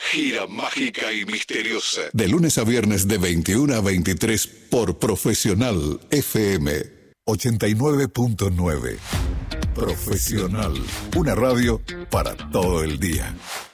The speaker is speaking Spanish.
gira mágica y misteriosa. De lunes a viernes de 21 a 23 por Profesional FM 89.9. Profesional, una radio para todo el día.